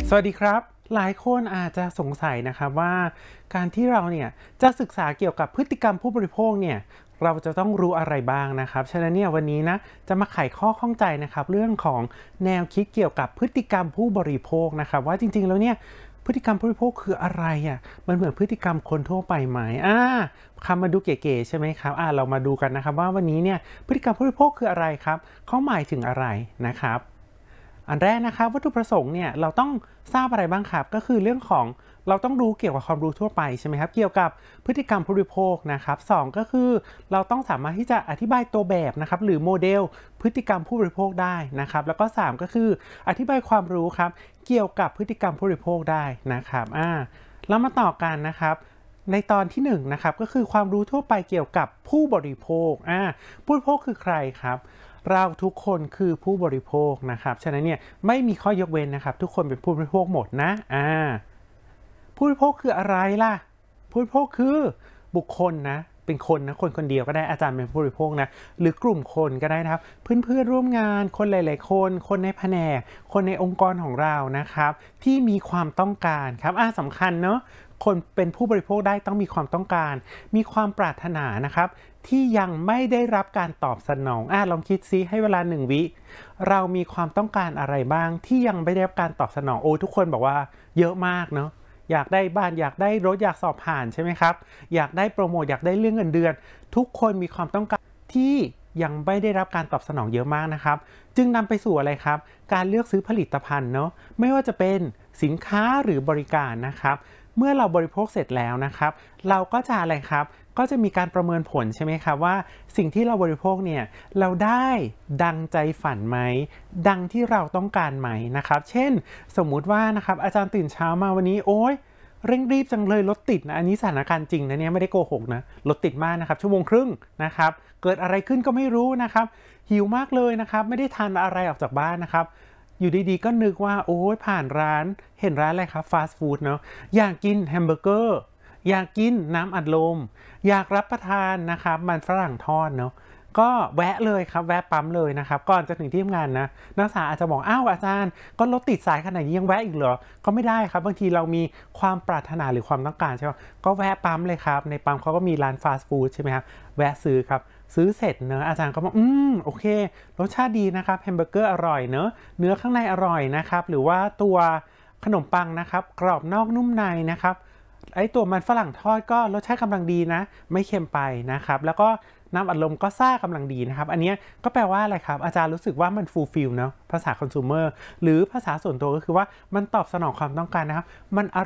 สวัสดีครับหลายคนอาจจะสงสัยนะครับว่าการที่เราเนี่ยจะศึกษาเกี่ยวกับพฤติกรรมผู้บริโภคเนี่ยเราจะต้องรู้อะไรบ้างนะครับฉะนั้นเนี่ยวันนี้นะจะมาไขข้อข้องใจนะครับเรื่องของแนวคิดเกี่ยวกับพฤติกรรมผู้บริโภคนะครับว่าจริงๆแล้วเนี่ยพฤติกรรมผู้บริโภคคืออะไรอ่ะมันเหมือนพฤติกรรมคนทั่วไปไหมคำมาดูเก๋ๆใช่ไหมครับเรามาดูกันนะครับว่าวันนี้เนี่ยพฤติกรรมผู้บริโภคคืออะไรครับเขาหมายถึงอะไรนะครับ อันแรกนะครับวัตถุประสงค์เนี่ยเราต้องทราบอะไรบ้างครับก็คือเรื่องของเราต้องรู้เกี่ยวกับความรู้ทั่วไปใช่ไหมครับเกี่ยวกับพฤติกรรมผู้บริโภคนะครับสองก็คือเราต้องสามารถที่จะอธิบายตัวแบบนะครับหรือโมเดลพฤติกรรมผู้บริโภคได้นะครับแล้วก็3ก็คืออธิบายความรู้ครับเกี่ยวกับพฤติกรรมผู้บริโภคได้นะครับแล้วมาต่อกันนะครับในตอนที่1นะครับก็คือความรู้ทั่วไปเกี่ยวกับผู้บริโภคผู้บริโภคคือใครครับ เราทุกคนคือผู้บริโภคนะครับฉะนั้นเนี่ยไม่มีข้อยกเว้นนะครับทุกคนเป็นผู้บริโภคหมดนะผู้บริโภคคืออะไรล่ะผู้บริโภคคือบุคคลนะเป็นคนนะคนคนเดียวก็ได้อาจารย์เป็นผู้บริโภคนะหรือกลุ่มคนก็ได้นะครับเพื่อนๆร่วมงานคนหลายๆคนคนในแผนกคนในองค์กรของเรานะครับที่มีความต้องการครับสำคัญเนาะคนเป็นผู้บริโภคได้ต้องมีความต้องการมีความปรารถนานะครับที่ยังไม่ได้รับการตอบสนองลองคิดซิให้เวลา1วิเรามีความต้องการอะไรบ้างที่ยังไม่ได้รับการตอบสนองทุกคนบอกว่าเยอะมากเนาะอยากได้บ้านอยากได้รถอยากสอบผ่านใช่ไหมครับอยากได้โปรโมทอยากได้เรื่องเงินเดือนทุกคนมีความต้องการที่ยังไม่ได้รับการตอบสนองเยอะมากนะครับจึงนำไปสู่อะไรครับการเลือกซื้อผลิตภัณฑ์เนาะไม่ว่าจะเป็นสินค้าหรือบริการนะครับเมื่อเราบริโภคเสร็จแล้วนะครับเราก็จะอะไรครับก็จะมีการประเมินผลใช่ไหมครับว่าสิ่งที่เราบริโภคเนี่ยเราได้ดังใจฝันไหมดังที่เราต้องการไหมนะครับเช่นสมมุติว่านะครับอาจารย์ตื่นเช้ามาวันนี้โอ๊ยเร่งรีบจังเลยรถติดนะอันนี้สถานการณ์จริงนะเนี่ยไม่ได้โกหกนะรถติดมากนะครับชั่วโมงครึ่งนะครับเกิดอะไรขึ้นก็ไม่รู้นะครับหิวมากเลยนะครับไม่ได้ทานอะไรออกจากบ้านนะครับอยู่ดีๆก็นึกว่าโอ๊ยผ่านร้านเห็นร้านอะไรครับฟาสต์ฟู้ดเนาะอยากกินแฮมเบอร์เกอร์อยากกินน้ำอัดลมอยากรับประทานนะครับมันฝรั่งทอดเนาะก็แวะเลยครับแวะปั๊มเลยนะครับก่อนจะถึงที่ทำงานนะนักศึกษาอาจจะบอกอ้าวอาจารย์ก็รถติดสายขนาดนี้ยังแวะอีกเหรอก็ไม่ได้ครับบางทีเรามีความปรารถนาหรือความต้องการใช่ไหมก็แวะปั๊มเลยครับในปั๊มเขาก็มีร้านฟาสต์ฟู้ดใช่ไหมครับแวะซื้อครับซื้อเสร็จเนอะอาจารย์ก็บอกโอเครสชาติดีนะครับแฮมเบอร์เกอร์อร่อยเนอะเนื้อข้างในอร่อยนะครับหรือว่าตัวขนมปังนะครับกรอบนอกนุ่มในนะครับไอตัวมันฝรั่งทอดก็รสชาติกำลังดีนะไม่เค็มไปนะครับแล้วก็น้ำอัดลมก็ซ่ากำลังดีนะครับอันนี้ก็แปลว่าอะไรครับอาจารย์รู้สึกว่ามันฟูลฟิลเนาะภาษาคอน sumer หรือภาษาส่วนตัวก็คือว่ามันตอบสนองความต้องการนะครับมันอ